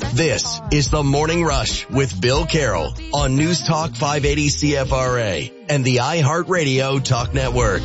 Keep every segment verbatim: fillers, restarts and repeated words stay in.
This is the Morning Rush with Bill Carroll on News Talk five eighty C F R A and the iHeartRadio Talk Network.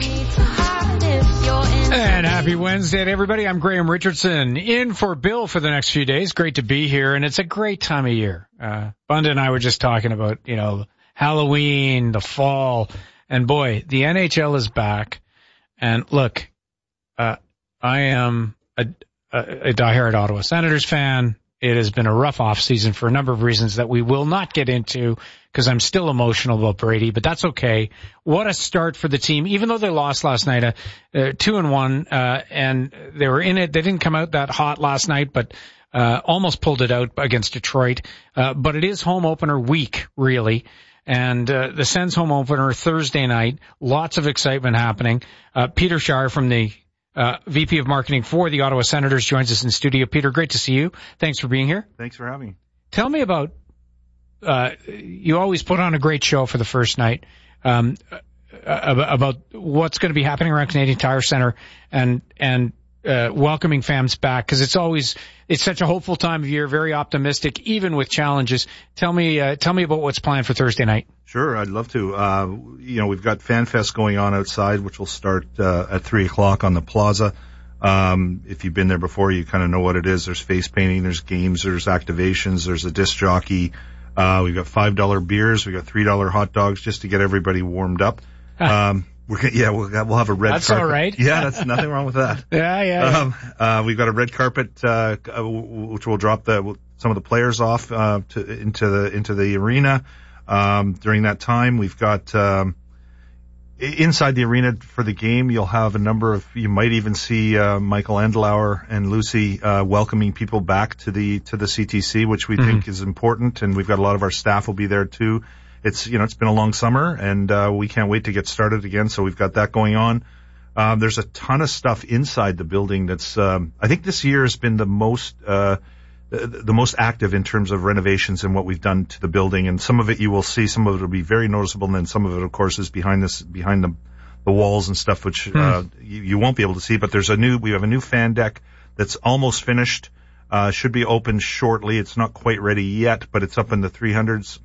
And happy Wednesday to everybody. I'm Graham Richardson in for Bill for the next few days. Great to be here, and it's a great time of year. Uh, Bunda and I were just talking about, you know, Halloween, the fall, and boy, the N H L is back. And look, uh, I am a, a, a diehard Ottawa Senators fan. It has been a rough off season for a number of reasons that we will not get into because I'm still emotional about Brady, but that's okay. What a start for the team, even though they lost last night, uh, uh, two and one, uh, and they were in it. They didn't come out that hot last night, but uh, almost pulled it out against Detroit. Uh, but it is home opener week, really. And uh, the Sens home opener Thursday night, lots of excitement happening. Uh, Peter Shire from the Uh, V P of Marketing for the Ottawa Senators joins us in studio. Peter, great to see you. Thanks for being here. Thanks for having me. Tell me about, uh, you always put on a great show for the first night, um, about, about what's going to be happening around Canadian Tire Center and, and, uh, welcoming fans back, because it's always, it's such a hopeful time of year, very optimistic, even with challenges. Tell me, uh, tell me about what's planned for Thursday night. Sure, I'd love to. Uh, you know, we've got Fan Fest going on outside, which will start, uh, at three o'clock on the plaza. Um, if you've been there before, you kind of know what it is. There's face painting, there's games, there's activations, there's a disc jockey. Uh, we've got five dollar beers, we've got three dollar hot dogs just to get everybody warmed up. Um, We're, yeah, we'll, we'll have a red that's carpet. All right. Yeah, that's nothing wrong with that. yeah, yeah. yeah. Um, uh, we've got a red carpet, uh, which will drop the, some of the players off, uh, to, into the, into the arena. Um, during that time, we've got, um, inside the arena for the game, you'll have a number of, you might even see, uh, Michael Andelauer and Lucy, uh, welcoming people back to the, to the C T C, which we mm-hmm. think is important. And we've got a lot of our staff will be there too. It's, you know, it's been a long summer and, uh, we can't wait to get started again. So we've got that going on. Um, there's a ton of stuff inside the building that's, um, I think this year has been the most, uh, the, the most active in terms of renovations and what we've done to the building. And some of it you will see, some of it will be very noticeable. And then some of it, of course, is behind this, behind the, the walls and stuff, which, hmm. uh, you, you won't be able to see. But there's a new, we have a new fan deck that's almost finished, uh, should be open shortly. It's not quite ready yet, but it's up in the three hundreds.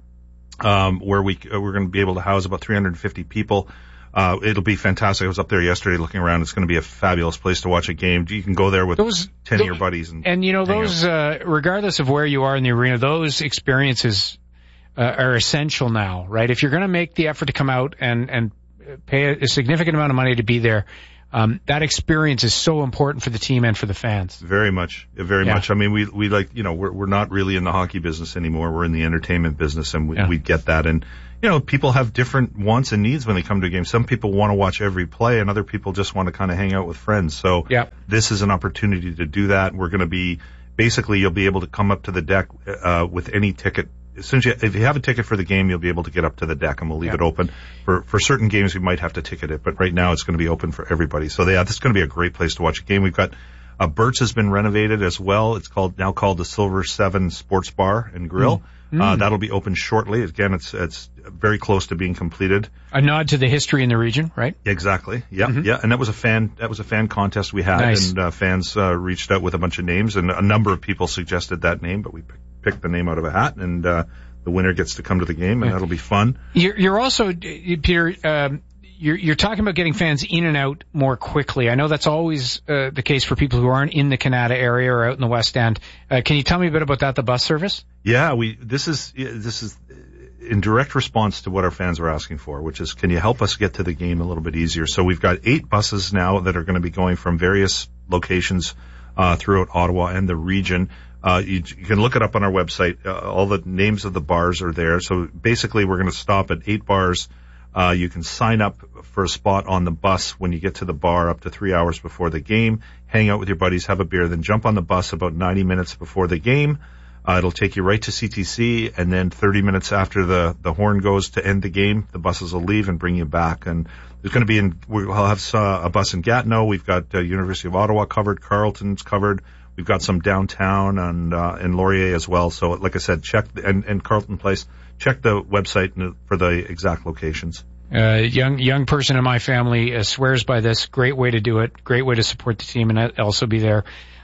Um, where we, uh, we're going to be able to house about three hundred fifty people. Uh, it'll be fantastic. I was up there yesterday looking around. It's going to be a fabulous place to watch a game. You can go there with those, ten those, of your buddies. And, and you know, those, uh, regardless of where you are in the arena, those experiences, uh, are essential now, right? If you're going to make the effort to come out and, and pay a, a significant amount of money to be there, Um, that experience is so important for the team and for the fans. Very much, very yeah. much. I mean, we, we like, you know, we're, we're not really in the hockey business anymore. We're in the entertainment business and we, yeah. we get that. And, you know, people have different wants and needs when they come to a game. Some people want to watch every play and other people just want to kind of hang out with friends. So yeah. this is an opportunity to do that. We're going to be, basically you'll be able to come up to the deck, uh, with any ticket. As soon as you, if you have a ticket for the game, you'll be able to get up to the deck and we'll leave yeah. it open. For, for certain games, we might have to ticket it, but right now it's going to be open for everybody. So yeah, this is going to be a great place to watch a game. We've got, uh, Burt's has been renovated as well. It's called, now called the Silver Seven Sports Bar and Grill. Mm. Uh, that'll be open shortly. Again, it's, it's very close to being completed. A nod to the history in the region, right? Exactly. Yeah. Mm-hmm. Yeah. And that was a fan, that was a fan contest we had nice. and, uh, fans, uh, reached out with a bunch of names and a number of people suggested that name, but we picked, picked the name out of a hat and, uh, the winner gets to come to the game, and that'll be fun. You're, you're also, Peter, um, you're, you're talking about getting fans in and out more quickly. I know that's always uh, the case for people who aren't in the Canada area or out in the West End. Uh, can you tell me a bit about that, the bus service? Yeah, we. This is this is in direct response to what our fans are asking for, which is, can you help us get to the game a little bit easier? So we've got eight buses now that are going to be going from various locations uh, throughout Ottawa and the region. Uh, you, you can look it up on our website. Uh, all the names of the bars are there. So basically we're going to stop at eight bars. Uh, you can sign up for a spot on the bus when you get to the bar up to three hours before the game, hang out with your buddies, have a beer, then jump on the bus about ninety minutes before the game. Uh, it'll take you right to C T C, and then thirty minutes after the, the horn goes to end the game, the buses will leave and bring you back. And there's going to be in, we'll have uh, a bus in Gatineau. We've got uh, University of Ottawa covered, Carleton's covered. We've got some downtown and, uh, in Laurier as well. So like I said, check, and, and Carleton Place, check the website for the exact locations. Uh, young, young person in my family uh, swears by this. Great way to do it. Great way to support the team and also be there.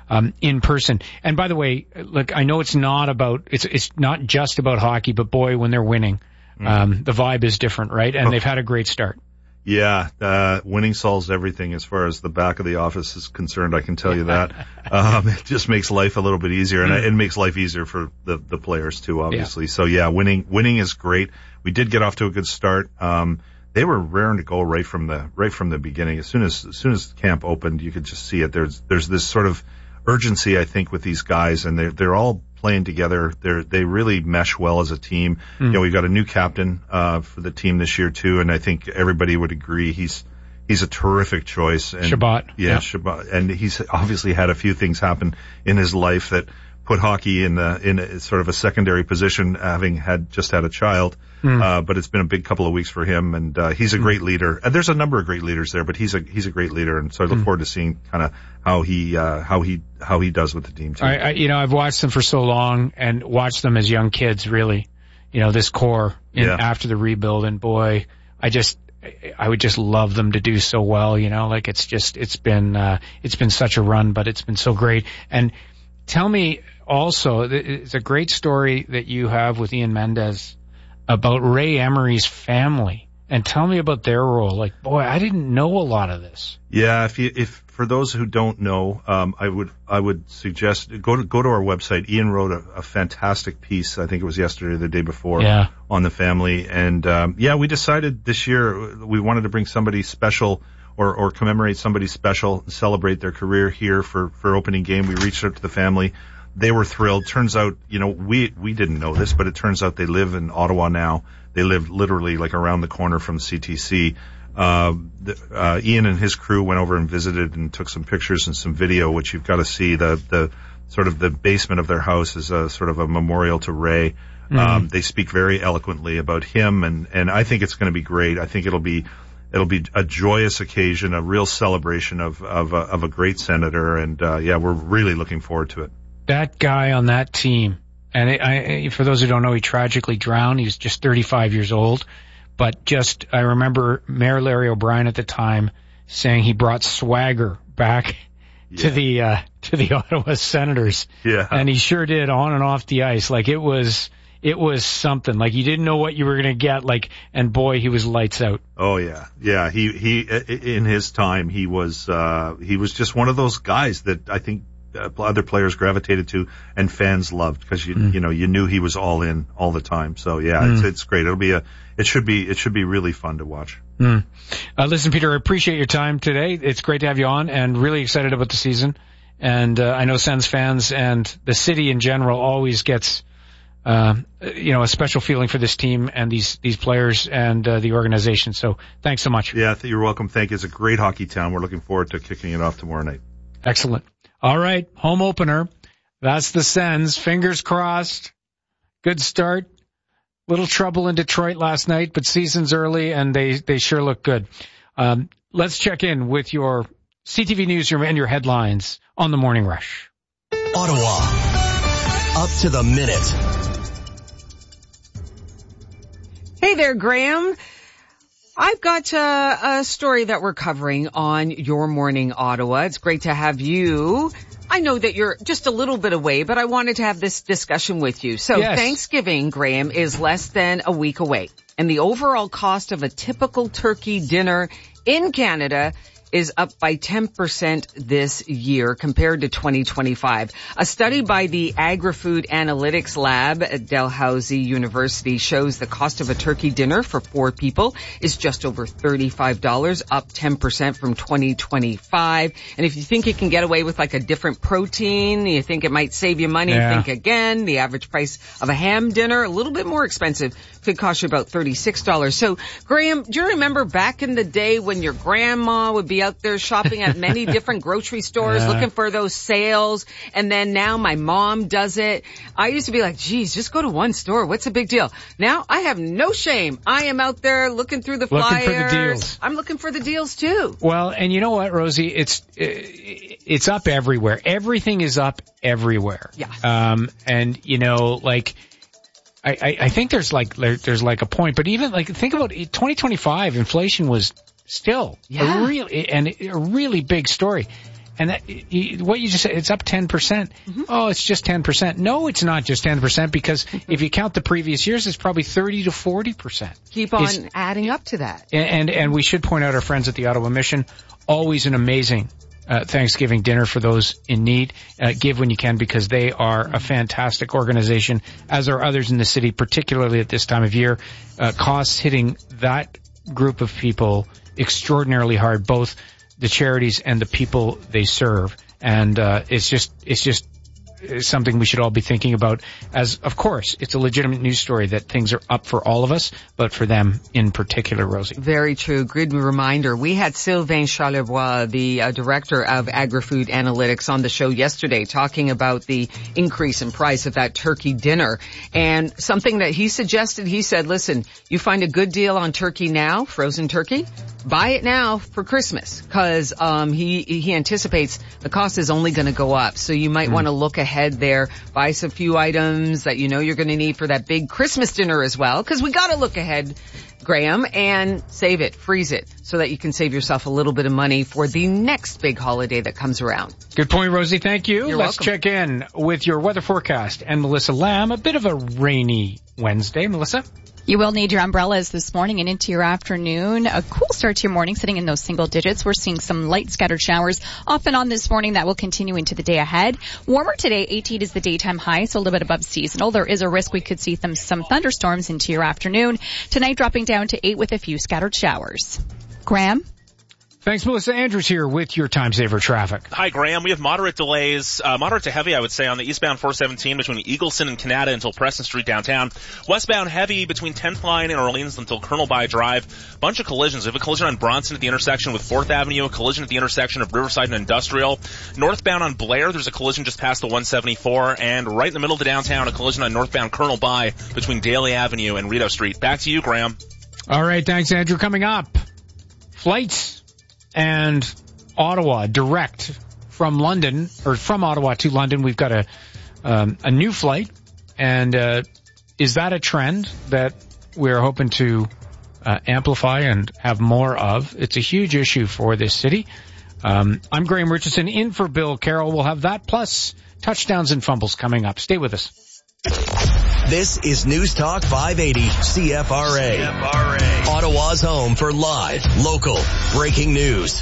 um, in person. And by the way, look, I know it's not about, it's, it's not just about hockey, but boy, when they're winning, mm. um, the vibe is different, right? And oh. they've had a great start. Yeah, uh, winning solves everything as far as the back of the office is concerned. I can tell you that. um, it just makes life a little bit easier, and it makes life easier for the, the players too, obviously. Yeah. So yeah, winning, winning is great. We did get off to a good start. Um, they were raring to go right from the, right from the beginning. As soon as, as soon as camp opened, you could just see it. There's, there's this sort of urgency, I think, with these guys, and they're, they're all playing together. They're, they really mesh well as a team. Mm. You know, we've got a new captain, uh, for the team this year too, and I think everybody would agree he's, he's a terrific choice. And, Shabbat. Yeah, yeah, Shabbat. And he's obviously had a few things happen in his life that put hockey in the, in a, sort of a secondary position, having had, just had a child. Mm. Uh, but it's been a big couple of weeks for him, and, uh, he's a mm. great leader. And there's a number of great leaders there, but he's a, he's a great leader. And so I look mm. forward to seeing kind of how he, uh, how he, how he does with the team too. I, I, you know, I've watched them for so long and watched them as young kids, really, you know, this core in, yeah. after the rebuild. And boy, I just, I would just love them to do so well, you know, like it's just, it's been, uh, it's been such a run, but it's been so great. And tell me also, it's a great story that you have with Ian Mendes about Ray Emery's family, and tell me about their role. Like, boy, I didn't know a lot of this. Yeah, if you, if, for those who don't know, um, I would, I would suggest go to, go to our website. Ian wrote a, a fantastic piece. I think it was yesterday or the day before yeah. on the family. And, um, yeah, we decided this year we wanted to bring somebody special or, or commemorate somebody special and celebrate their career here for, for opening game. We reached out to the family. They were thrilled. Turns out, you know, we, we didn't know this, but it turns out they live in Ottawa now. They live literally like around the corner from C T C. Uh, the, uh, Ian and his crew went over and visited and took some pictures and some video, which you've got to see. The, the sort of the basement of their house is a sort of a memorial to Ray. Mm-hmm. Um, they speak very eloquently about him, and, and I think it's going to be great. I think it'll be, it'll be a joyous occasion, a real celebration of, of, a, of a great senator. And, uh, yeah, we're really looking forward to it. That guy on that team, and I, I, for those who don't know, he tragically drowned. He was just thirty-five years old. But just, I remember Mayor Larry O'Brien at the time saying he brought swagger back yeah. to the, uh, to the Ottawa Senators. Yeah. And he sure did, on and off the ice. Like, it was, it was something. Like, you didn't know what you were going to get. Like, and boy, he was lights out. Oh yeah. Yeah. He, he, in his time, he was, uh, he was just one of those guys that I think, Uh, other players gravitated to and fans loved, because you mm. you know you knew he was all in all the time. So yeah, mm. it's it's great. It'll be a it should be it should be really fun to watch. Mm. Uh, listen, Peter, I appreciate your time today. It's great to have you on, and really excited about the season. And uh, I know Sens fans and the city in general always gets uh, you know a special feeling for this team and these these players and uh, the organization. So thanks so much. Yeah, you're welcome. Thank you. It's a great hockey town. We're looking forward to kicking it off tomorrow night. Excellent. All right, home opener. That's the Sens. Fingers crossed. Good start. Little trouble in Detroit last night, but season's early, and they, they sure look good. Um, let's check in with your C T V newsroom and your headlines on the Morning Rush. Ottawa, up to the minute. Hey there, Graham. I've got uh, a story that we're covering on Your Morning Ottawa. It's great to have you. I know that you're just a little bit away, but I wanted to have this discussion with you. So yes. Thanksgiving, Graham, is less than a week away. And the overall cost of a typical turkey dinner in Canada is up by ten percent this year compared to twenty twenty-five. A study by the Agri-Food Analytics Lab at Dalhousie University shows the cost of a turkey dinner for four people is just over thirty-five dollars, up ten percent from twenty twenty-five. And if you think you can get away with like a different protein, you think it might save you money, yeah. think again. The average price of a ham dinner, a little bit more expensive, could cost you about thirty-six dollars. So, Graham, do you remember back in the day when your grandma would be out there shopping at many different grocery stores yeah. looking for those sales, and then now my mom does it? I used to be like, geez, just go to one store. What's the big deal? Now I have no shame. I am out there looking through the looking flyers. For the deals. I'm looking for the deals too. Well, and you know what, Rosie? It's it's up everywhere. Everything is up everywhere. Yeah. Um, and you know, like. I, I, I think there's like there, there's like a point, but even like think about it, twenty twenty-five, inflation was still yeah. a real and a really big story. And that, y- what you just said, it's up ten percent. Mm-hmm. Oh, it's just ten percent. No, it's not just ten percent because mm-hmm. if you count the previous years, it's probably thirty to forty percent. Keep on it's, adding up to that. And, and, and we should point out our friends at the Ottawa Mission, always an amazing Uh, Thanksgiving dinner for those in need. Uh, give when you can because they are a fantastic organization, as are others in the city, particularly at this time of year. Uh, costs hitting that group of people extraordinarily hard, both the charities and the people they serve. And uh, it's just, it's just something we should all be thinking about, as, of course, it's a legitimate news story that things are up for all of us, but for them in particular, Rosie. Very true. Good reminder. We had Sylvain Charlebois, the uh, director of Agri-Food Analytics, on the show yesterday talking about the increase in price of that turkey dinner. And something that he suggested, he said, listen, you find a good deal on turkey now, frozen turkey, buy it now for Christmas, because um, he, he anticipates the cost is only going to go up. So you might mm. want to look ahead there, buy some few items that you know you're going to need for that big Christmas dinner as well, because we got to look ahead, Graham, and save it, freeze it, so that you can save yourself a little bit of money for the next big holiday that comes around. Good point, Rosie. Thank you. You're Let's welcome. check in with your weather forecast and Melissa Lamb. A bit of a rainy Wednesday, Melissa. You will need your umbrellas this morning and into your afternoon. A cool start to your morning, sitting in those single digits. We're seeing some light scattered showers off and on this morning. That will continue into the day ahead. Warmer today, eighteen is the daytime high, so a little bit above seasonal. There is a risk we could see some, some thunderstorms into your afternoon. Tonight dropping down to eight with a few scattered showers. Graham? Thanks, Melissa. Andrews here with your Time Saver traffic. Hi, Graham. We have moderate delays, uh, moderate to heavy, I would say, on the eastbound four seventeen between Eagleson and Canada until Preston Street downtown. Westbound heavy between tenth Line and Orleans until Colonel By Drive. Bunch of collisions. We have a collision on Bronson at the intersection with fourth Avenue, a collision at the intersection of Riverside and Industrial. Northbound on Blair, there's a collision just past the one seventy-four, and right in the middle of the downtown, a collision on northbound Colonel By between Daly Avenue and Rideau Street. Back to you, Graham. All right, thanks, Andrew. Coming up, flights and Ottawa direct from London, or from Ottawa to London. We've got a um, a new flight, and uh, is that a trend that we're hoping to uh, amplify and have more of? It's a huge issue for this city. Um, I'm Graham Richardson, in for Bill Carroll. We'll have that plus touchdowns and fumbles coming up. Stay with us. This is News Talk five eighty C F R A. C F R A. Ottawa's home for live, local, breaking news.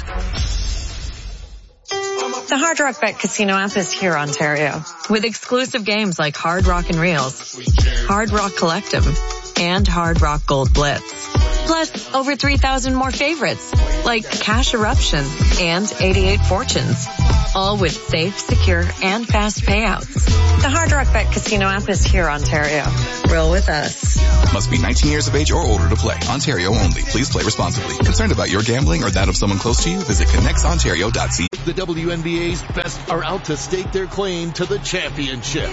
The Hard Rock Bet Casino app is here, Ontario, with exclusive games like Hard Rock and Reels, Hard Rock Collective, and Hard Rock Gold Blitz. Plus, over three thousand more favorites, like Cash Eruption and eighty-eight Fortunes. All with safe, secure, and fast payouts. The Hard Rock Bet Casino app is here, Ontario. Roll with us. Must be nineteen years of age or older to play. Ontario only. Please play responsibly. Concerned about your gambling or that of someone close to you? Visit connects ontario dot c a. The W N B A's best are out to stake their claim to the championship.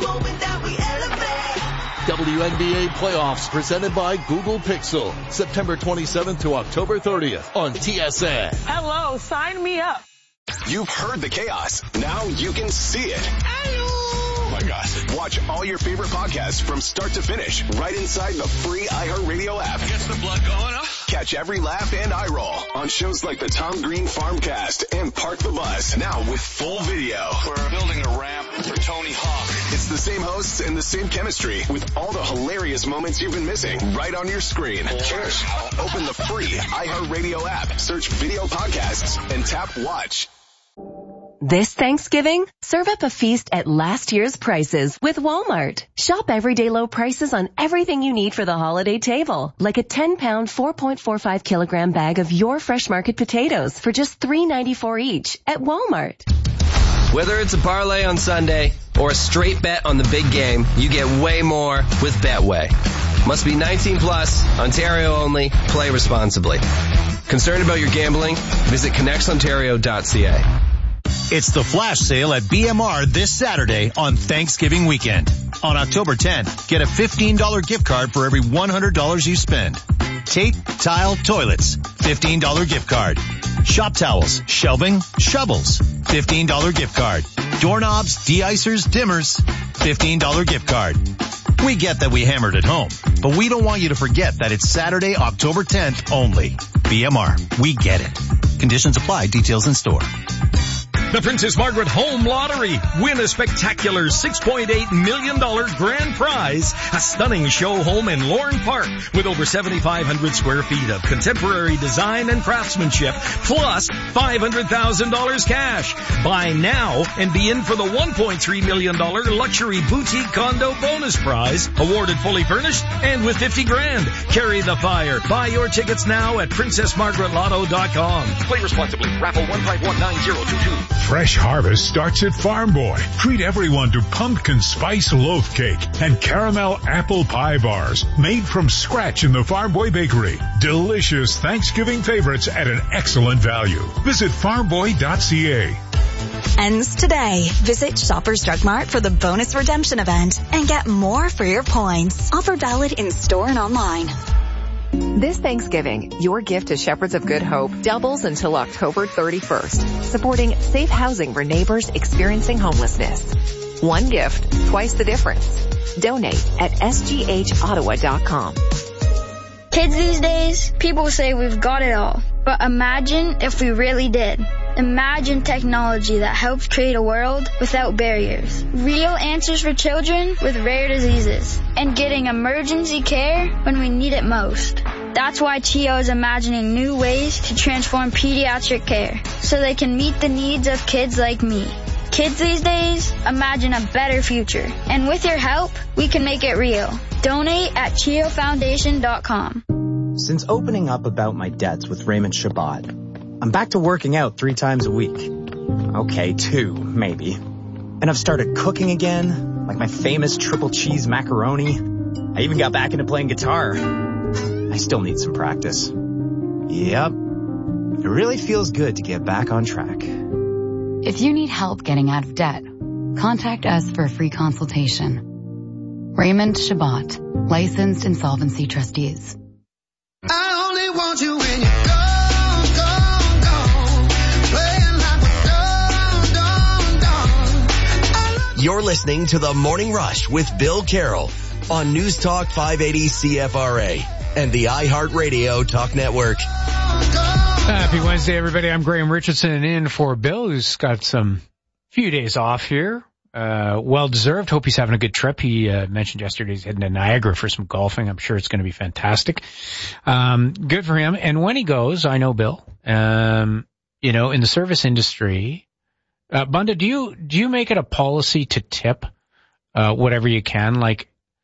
W N B A playoffs presented by Google Pixel. September twenty-seventh to October thirtieth on T S N. Hello, sign me up. You've heard the chaos. Now you can see it. Oh my God. Watch all your favorite podcasts from start to finish right inside the free iHeartRadio app. Gets the blood going, huh? Catch every laugh and eye roll on shows like the Tom Green Farmcast and Park the Bus. Now with full video. We're building a ramp for Tony Hawk. It's the same hosts and the same chemistry with all the hilarious moments you've been missing right on your screen. Cheers. Open the free iHeartRadio app, search video podcasts, and tap watch. This Thanksgiving, serve up a feast at last year's prices with Walmart. Shop everyday low prices on everything you need for the holiday table, like a ten pound, four point four five kilogram bag of your Fresh Market potatoes for just three ninety-four each at Walmart. Whether it's a parlay on Sunday or a straight bet on the big game, you get way more with Betway. Must be nineteen plus, Ontario only, play responsibly. Concerned about your gambling? Visit connects ontario dot c a. It's the flash sale at B M R this Saturday on Thanksgiving weekend. On October tenth, get a fifteen dollars gift card for every one hundred dollars you spend. Tape, tile, toilets, fifteen dollars gift card. Shop towels, shelving, shovels, fifteen dollars gift card. Doorknobs, de-icers, dimmers, fifteen dollars gift card. We get that we hammered at home, but we don't want you to forget that it's Saturday, October tenth only. B M R, we get it. Conditions apply. Details in store. The Princess Margaret Home Lottery. Win a spectacular six point eight million dollars grand prize. A stunning show home in Lorne Park with over seventy-five hundred square feet of contemporary design and craftsmanship, plus five hundred thousand dollars cash. Buy now and be in for the one point three million dollars luxury boutique condo bonus prize, awarded fully furnished and with fifty grand. Carry the fire. Buy your tickets now at princess margaret lotto dot com. Play responsibly. Raffle one five one nine zero two two. Fresh harvest starts at Farm Boy. Treat everyone to pumpkin spice loaf cake and caramel apple pie bars made from scratch in the Farm Boy Bakery. Delicious Thanksgiving favorites at an excellent value. Visit farm boy dot c a. Ends today. Visit Shoppers Drug Mart for the bonus redemption event and get more for your points. Offer valid in store and online. This Thanksgiving, your gift to Shepherds of Good Hope doubles until October thirty-first, supporting safe housing for neighbors experiencing homelessness. One gift, twice the difference. Donate at s g h ottawa dot com. Kids these days, people say we've got it all. But imagine if we really did. Imagine technology that helps create a world without barriers. Real answers for children with rare diseases. And getting emergency care when we need it most. That's why C H I O is imagining new ways to transform pediatric care so they can meet the needs of kids like me. Kids these days, imagine a better future. And with your help, we can make it real. Donate at C H I O foundation dot com. Since opening up about my debts with Raymond Shabbat, I'm back to working out three times a week. Okay, two, maybe. And I've started cooking again, like my famous triple cheese macaroni. I even got back into playing guitar. I still need some practice. Yep. It really feels good to get back on track. If you need help getting out of debt, contact us for a free consultation. Raymond Shabbat, licensed insolvency trustees. I only want you when you're gone, gone, gone. Playing like we're done, done, done. You're listening to The Morning Rush with Bill Carroll on News Talk five eighty C F R A and the iHeartRadio Talk Network. Happy Wednesday, everybody. I'm Graham Richardson in for Bill, who's got some few days off here. Uh, well-deserved. Hope he's having a good trip. He uh, mentioned yesterday he's heading to Niagara for some golfing. I'm sure it's going to be fantastic. Um, good for him. And when he goes, I know, Bill, um, you know, in the service industry, uh, Bunda, do you, do you make it a policy to tip, uh, whatever you can? Like,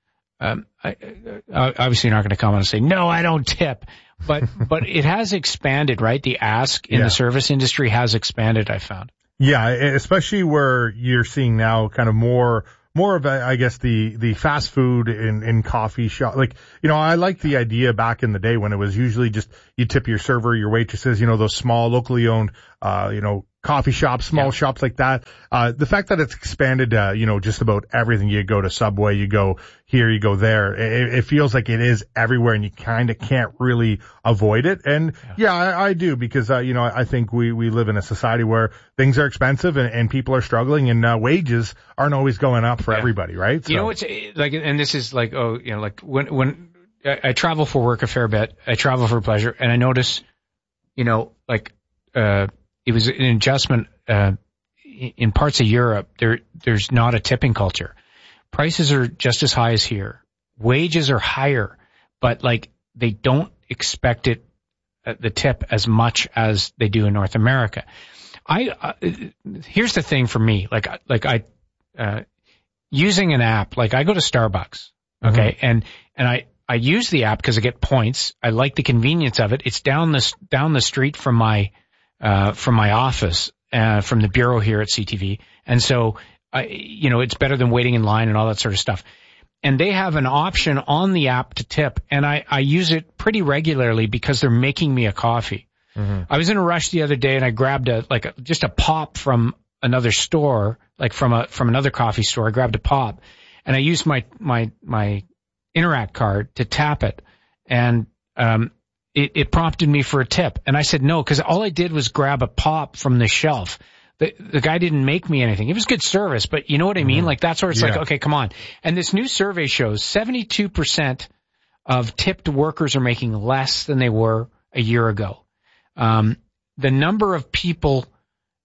um, I, I, obviously you're not going to come on and say, no, I don't tip. But, but it has expanded, right? The ask in yeah. the service industry has expanded, I found. Yeah, especially where you're seeing now kind of more, more of, I guess, the, the fast food and, and coffee shop. Like, you know, I like the idea back in the day when it was usually just you tip your server, your waitresses, you know, those small locally owned, uh, you know, coffee shops, small yeah. shops like that. Uh, the fact that it's expanded, uh, you know, just about everything. You go to Subway, you go here, you go there. It, it feels like it is everywhere and you kind of can't really avoid it. And yeah, yeah I, I do because, uh, you know, I think we, we live in a society where things are expensive and, and people are struggling and, uh, wages aren't always going up for yeah. everybody, right? So. You know, it's like, and this is like, oh, you know, like when, when I, I travel for work a fair bit, I travel for pleasure and I notice, you know, like, uh, it was an adjustment, uh, in parts of Europe. There, there's not a tipping culture. Prices are just as high as here. Wages are higher, but like they don't expect it, uh, the tip as much as they do in North America. I, uh, here's the thing for me, like, like I, uh, using an app, like I go to Starbucks, okay, mm-hmm. and, and I, I use the app because I get points. I like the convenience of it. It's down the, down the street from my, uh, from my office, uh, from the bureau here at C T V. And so, I, you know, it's better than waiting in line and all that sort of stuff. And they have an option on the app to tip. And I, I use it pretty regularly because they're making me a coffee. Mm-hmm. I was in a rush the other day and I grabbed a, like a, just a pop from another store, like from a, from another coffee store. I grabbed a pop and I used my, my, my Interac card to tap it. And, um, It, it prompted me for a tip. And I said no, because all I did was grab a pop from the shelf. The, the guy didn't make me anything. It was good service, but you know what I mean? Mm-hmm. Like that's where it's yeah. like, okay, come on. And this new survey shows seventy-two percent of tipped workers are making less than they were a year ago. Um, the number of people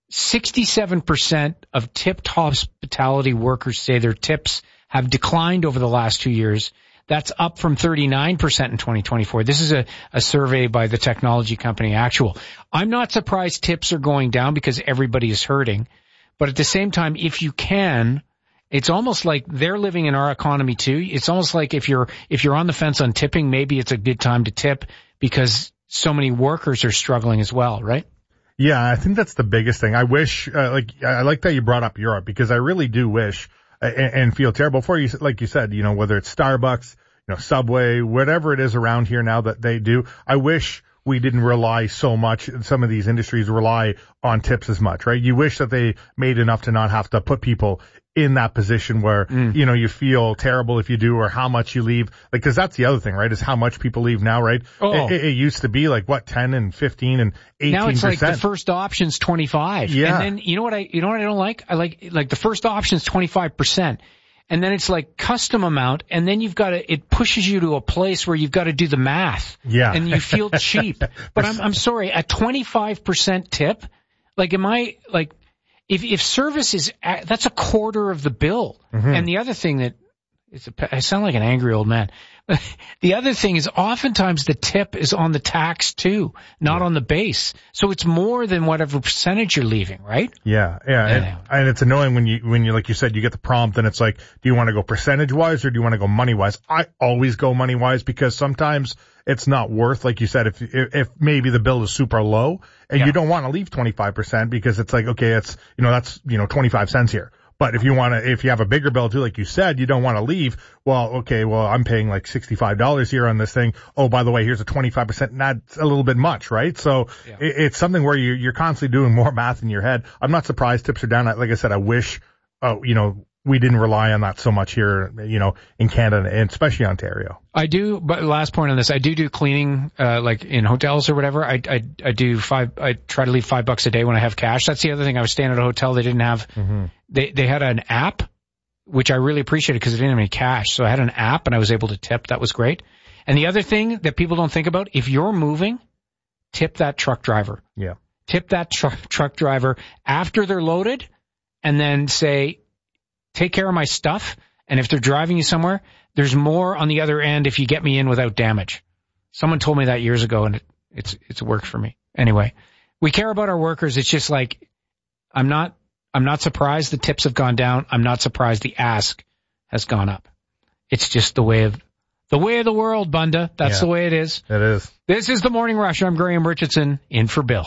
sixty-seven percent of tipped hospitality workers say their tips have declined over the last two years. That's up from thirty-nine percent in twenty twenty-four. This is a, a survey by the technology company Actual. I'm not surprised tips are going down because everybody is hurting. But at the same time, if you can, it's almost like they're living in our economy too. It's almost like if you're, if you're on the fence on tipping, maybe it's a good time to tip because so many workers are struggling as well, right? Yeah, I think that's the biggest thing. I wish, uh, like, I like that you brought up Europe because I really do wish uh, and, and feel terrible for you. Like you said, you know, whether it's Starbucks, you know, Subway, whatever it is around here now that they do, I wish we didn't rely so much, some of these industries rely on tips as much, right? You wish that they made enough to not have to put people in that position where, mm. you know, you feel terrible if you do or how much you leave. Like, cause that's the other thing, right? Is how much people leave now, right? Oh. It, it used to be like what, ten and fifteen and eighteen percent. Now it's like the first option's twenty-five. Yeah. And then, you know what I, you know what I don't like? I like, like the first option's twenty-five percent. And then it's like custom amount, and then you've got to, it pushes you to a place where you've got to do the math. Yeah. And you feel cheap. But I'm, I'm sorry, a twenty-five percent tip, like am I, like, if, if service is, at, that's a quarter of the bill. Mm-hmm. And the other thing that, it's a, I sound like an angry old man. The other thing is oftentimes the tip is on the tax too, not yeah. on the base. So it's more than whatever percentage you're leaving, right? Yeah, yeah. yeah. And, and it's annoying when you, when you, like you said, you get the prompt and it's like, do you want to go percentage wise or do you want to go money wise? I always go money wise because sometimes it's not worth, like you said, if, if, if maybe the bill is super low and yeah. you don't want to leave twenty-five percent because it's like, okay, it's, you know, that's, you know, twenty-five cents here. But if you want to, if you have a bigger bill too, like you said, you don't want to leave. Well, okay, well, I'm paying like sixty-five dollars here on this thing. Oh, by the way, here's a twenty-five percent. That's a little bit much, right? So yeah. it, it's something where you, you're constantly doing more math in your head. I'm not surprised tips are down. Like I said, I wish, uh, you know, we didn't rely on that so much here, you know, in Canada and especially Ontario. I do, but last point on this, I do do cleaning, uh, like in hotels or whatever. I, I, I do five, I try to leave five bucks a day when I have cash. That's the other thing. I was staying at a hotel. They didn't have, mm-hmm. they, they had an app, which I really appreciated because they didn't have any cash. So I had an app and I was able to tip. That was great. And the other thing that people don't think about, if you're moving, tip that truck driver. Yeah. Tip that tr- truck driver after they're loaded and then say, take care of my stuff, and if they're driving you somewhere, there's more on the other end if you get me in without damage. Someone told me that years ago, and it, it's it's worked for me. Anyway, we care about our workers. It's just like I'm not I'm not surprised the tips have gone down. I'm not surprised the ask has gone up. It's just the way of the way of the world, Bunda. That's yeah, the way it is. It is. This is the Morning Rush. I'm Graham Richardson, in for Bill.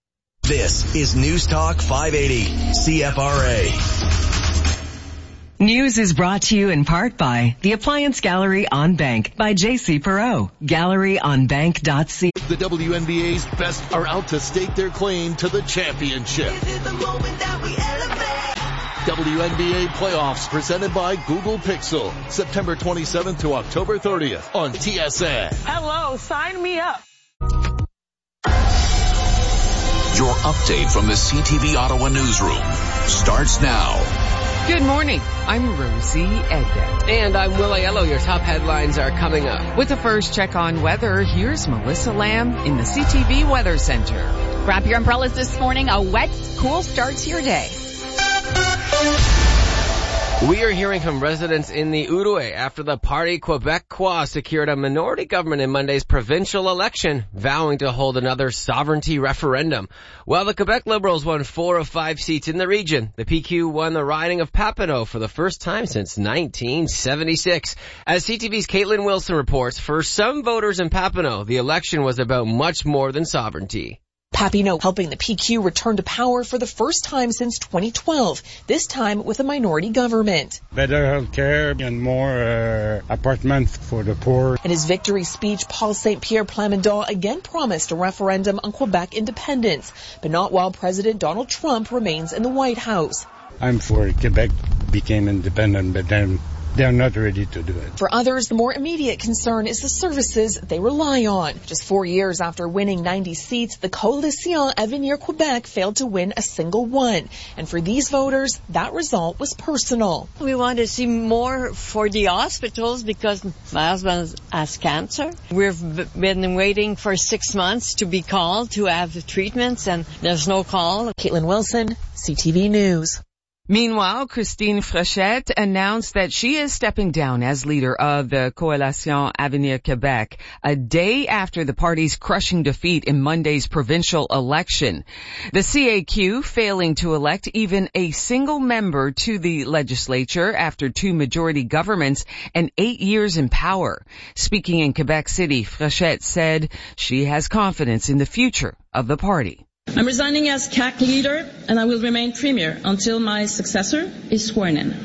This is News Talk five eighty C F R A. News is brought to you in part by the Appliance Gallery on Bank by J C Perot. Gallery on bank dot c. The W N B A's best are out to stake their claim to the championship. This is the moment that we elevate. W N B A playoffs presented by Google Pixel. September twenty-seventh to October thirtieth on T S N. Hello, sign me up. Your update from the C T V Ottawa newsroom starts now. Good morning. I'm Rosie Edgar. And I'm Will Aiello. Your top headlines are coming up. With the first check on weather, here's Melissa Lamb in the C T V Weather Center. Grab your umbrellas this morning. A wet, cool start to your day. We are hearing from residents in the Outaouais after the Parti Québécois secured a minority government in Monday's provincial election, vowing to hold another sovereignty referendum. While the Quebec Liberals won four of five seats in the region, the P Q won the riding of Papineau for the first time since nineteen seventy-six. As C T V's Caitlin Wilson reports, for some voters in Papineau, the election was about much more than sovereignty. Papineau helping the P Q return to power for the first time since twenty twelve, this time with a minority government. Better health care and more uh, apartments for the poor. In his victory speech, Paul Saint Pierre Plamondon again promised a referendum on Quebec independence, but not while President Donald Trump remains in the White House. I'm for Quebec became independent, but then they're not ready to do it. For others, the more immediate concern is the services they rely on. Just four years after winning ninety seats, the Coalition Avenir Quebec failed to win a single one. And for these voters, that result was personal. We want to see more for the hospitals because my husband has cancer. We've been waiting for six months to be called to have the treatments, and there's no call. Caitlin Wilson, C T V News. Meanwhile, Christine Frechette announced that she is stepping down as leader of the Coalition Avenir Québec a day after the party's crushing defeat in Monday's provincial election. The C A Q failing to elect even a single member to the legislature after two majority governments and eight years in power. Speaking in Quebec City, Frechette said she has confidence in the future of the party. I'm resigning as C A C leader, and I will remain premier until my successor is sworn in.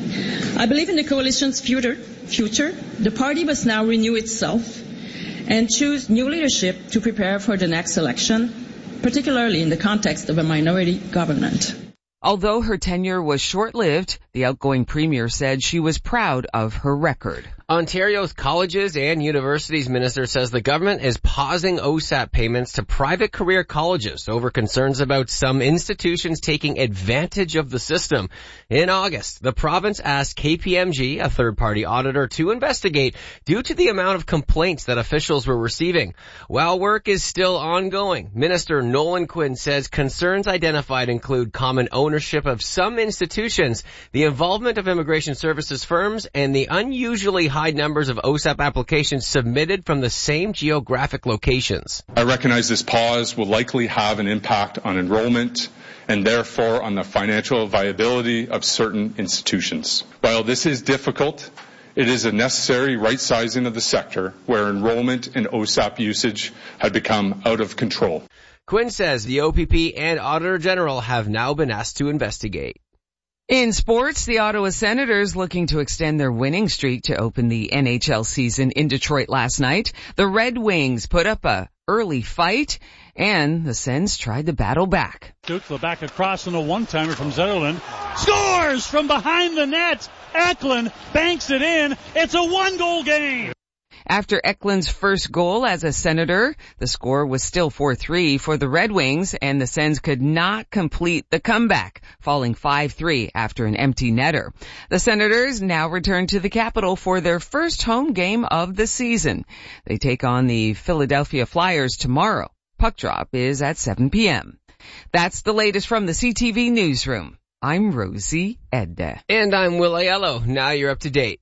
I believe in the coalition's future. Future. The party must now renew itself and choose new leadership to prepare for the next election, particularly in the context of a minority government. Although her tenure was short-lived, the outgoing premier said she was proud of her record. Ontario's Colleges and Universities Minister says the government is pausing O S A P payments to private career colleges over concerns about some institutions taking advantage of the system. In August, the province asked K P M G, a third-party auditor, to investigate due to the amount of complaints that officials were receiving. While work is still ongoing, Minister Nolan Quinn says concerns identified include common ownership of some institutions, the involvement of immigration services firms, and the unusually high numbers of O S A P applications submitted from the same geographic locations. I recognize this pause will likely have an impact on enrollment and therefore on the financial viability of certain institutions. While this is difficult, it is a necessary right-sizing of the sector where enrollment and O S A P usage had become out of control. Quinn says the O P P and Auditor General have now been asked to investigate. In sports, the Ottawa Senators looking to extend their winning streak to open the N H L season in Detroit last night. The Red Wings put up a early fight, and the Sens tried to battle back. Duke back across on a one-timer from Zetterlund. Scores from behind the net. Eklund banks it in. It's a one-goal game. After Eklund's first goal as a Senator, the score was still four three for the Red Wings, and the Sens could not complete the comeback, falling five three after an empty netter. The Senators now return to the capital for their first home game of the season. They take on the Philadelphia Flyers tomorrow. Puck drop is at seven p.m. That's the latest from the C T V Newsroom. I'm Rosie Edda. And I'm Will Aiello. Now you're up to date.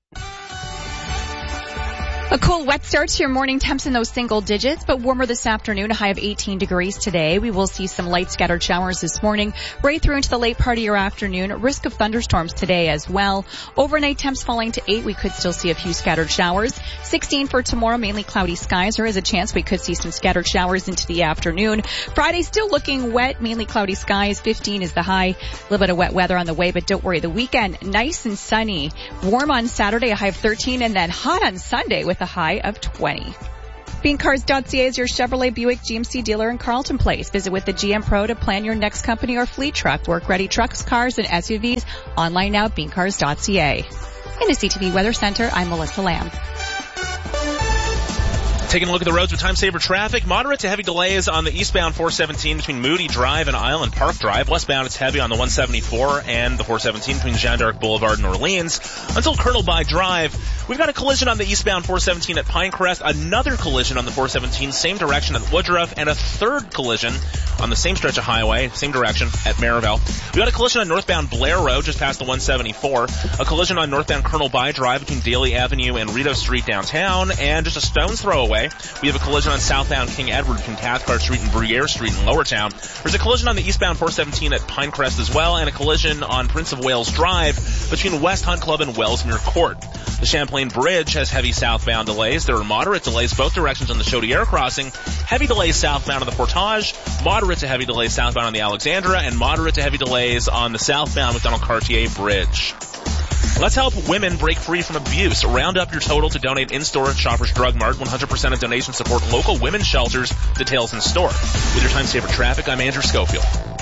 A cool, wet start to your morning. Temps in those single digits, but warmer this afternoon, a high of eighteen degrees today. We will see some light scattered showers this morning, right through into the late part of your afternoon. Risk of thunderstorms today as well. Overnight temps falling to eight. We could still see a few scattered showers. sixteen for tomorrow, mainly cloudy skies. There is a chance we could see some scattered showers into the afternoon. Friday still looking wet, mainly cloudy skies. fifteen is the high. A little bit of wet weather on the way, but don't worry. The weekend, nice and sunny. Warm on Saturday, a high of thirteen, and then hot on Sunday with a high of twenty. Bean Cars dot C A is your Chevrolet Buick G M C dealer in Carleton Place. Visit with the G M Pro to plan your next company or fleet truck. Work-ready trucks, cars, and S U Vs. Online now at Bean Cars dot C A. In the C T V Weather Center, I'm Melissa Lamb. Taking a look at the roads with time saver traffic. Moderate to heavy delays on the eastbound four seventeen between Moody Drive and Island Park Drive. Westbound it's heavy on the one seventy-four and the four seventeen between Jeanne d'Arc Boulevard and Orleans. Until Colonel By Drive, we've got a collision on the eastbound four seventeen at Pinecrest, another collision on the four seventeen, same direction at Woodruff, and a third collision on the same stretch of highway, same direction at Maryville. We've got a collision on northbound Blair Road just past the one seventy-four, a collision on northbound Colonel By Drive between Daly Avenue and Rideau Street downtown, and just a stone's throw away, we have a collision on southbound King Edward between Cathcart Street and Bruyere Street in Lowertown. There's a collision on the eastbound four seventeen at Pinecrest as well, and a collision on Prince of Wales Drive between West Hunt Club and Wellesmere Court. The Champlain Bridge has heavy southbound delays. There are moderate delays both directions on the Chaudière crossing. Heavy delays southbound on the Portage, moderate to heavy delays southbound on the Alexandra, and moderate to heavy delays on the southbound McDonald-Cartier Bridge. Let's help women break free from abuse. Round up your total to donate in-store at Shoppers Drug Mart. one hundred percent of donations support local women's shelters. Details in store. With your time saver traffic, I'm Andrew Schofield.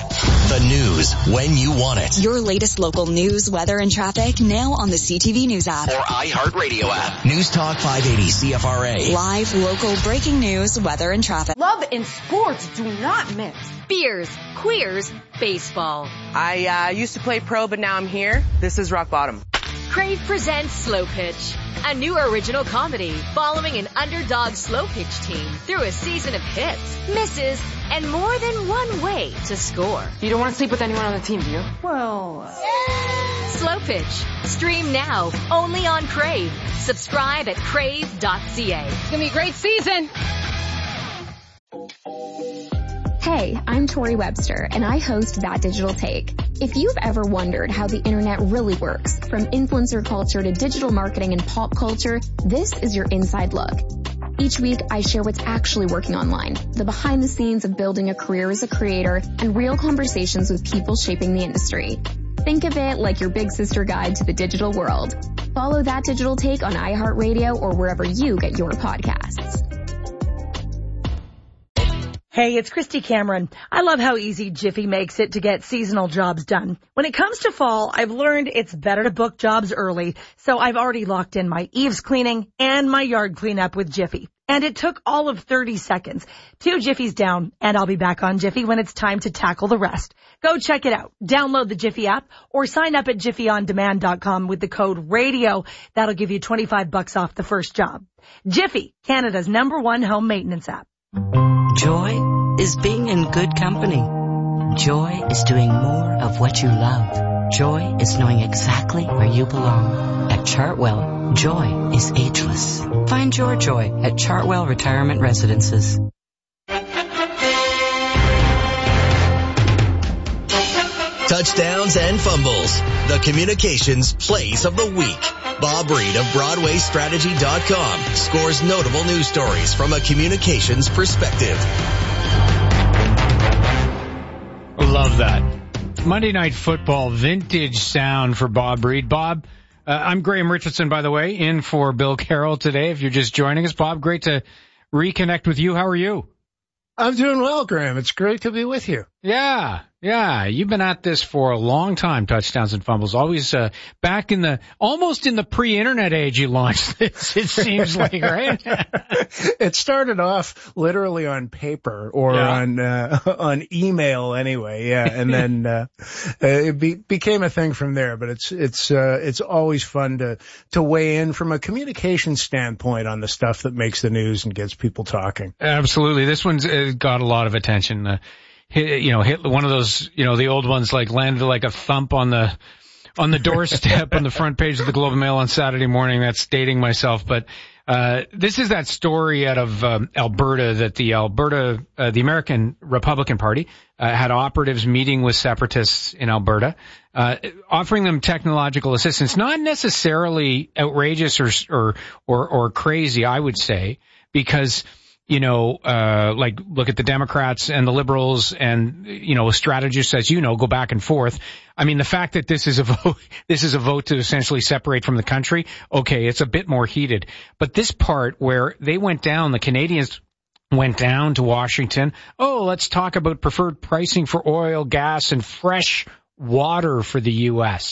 The news when you want it. Your latest local news, weather, and traffic now on the C T V News app. Or iHeartRadio app. News Talk five eighty C F R A. Live, local, breaking news, weather, and traffic. Love and sports do not mix. Beers, queers, baseball. I uh, used to play pro, but now I'm here. This is rock bottom. Crave presents Slow Pitch, a new original comedy following an underdog slow pitch team through a season of hits, misses, and more than one way to score. You don't want to sleep with anyone on the team, do you? Well, uh... Slow Pitch. Stream now, only on Crave. Subscribe at crave dot c a. It's gonna be a great season. Hey, I'm Tori Webster, and I host That Digital Take. If you've ever wondered how the internet really works, from influencer culture to digital marketing and pop culture, this is your inside look. Each week, I share what's actually working online, the behind the scenes of building a career as a creator, and real conversations with people shaping the industry. Think of it like your big sister guide to the digital world. Follow That Digital Take on iHeartRadio or wherever you get your podcasts. Hey, it's Christy Cameron. I love how easy Jiffy makes it to get seasonal jobs done. When it comes to fall, I've learned it's better to book jobs early, so I've already locked in my eaves cleaning and my yard cleanup with Jiffy. And it took all of thirty seconds. Two Jiffies down, and I'll be back on Jiffy when it's time to tackle the rest. Go check it out. Download the Jiffy app or sign up at jiffy on demand dot com with the code RADIO. That'll give you twenty-five bucks off the first job. Jiffy, Canada's number one home maintenance app. Joy is being in good company. Joy is doing more of what you love. Joy is knowing exactly where you belong. At Chartwell, joy is ageless. Find your joy at Chartwell Retirement Residences. Touchdowns and fumbles. The communications plays of the week. Bob Reed of Broadway Strategy dot com scores notable news stories from a communications perspective. Love that. Monday Night Football vintage sound for Bob Reed. Bob, uh, I'm Graham Richardson, by the way, in for Bill Carroll today. If you're just joining us, Bob, great to reconnect with you. How are you? I'm doing well, Graham. It's great to be with you. Yeah, yeah. You've been at this for a long time, touchdowns and fumbles. Always uh, back in the, almost in the pre-internet age you launched this, it seems like, right? It started off literally on paper or yeah. on uh, on email anyway, yeah. And then uh, it be, became a thing from there. But it's it's uh, it's always fun to, to weigh in from a communication standpoint on the stuff that makes the news and gets people talking. Absolutely. This one's uh, got a lot of attention. Uh, Hit, you know, hit one of those, you know, the old ones like landed like a thump on the, on the doorstep on the front page of the Globe and Mail on Saturday morning. That's dating myself, but, uh, this is that story out of, um, Alberta that the Alberta, uh, the American Republican Party, uh, had operatives meeting with separatists in Alberta, uh, offering them technological assistance, not necessarily outrageous or, or, or, or crazy, I would say, because, you know, uh, like look at the Democrats and the Liberals and, you know, strategists, as you know, go back and forth. I mean, the fact that this is a vote, this is a vote to essentially separate from the country. Okay. It's a bit more heated, but this part where they went down, the Canadians went down to Washington. Oh, let's talk about preferred pricing for oil, gas, and fresh water for the U S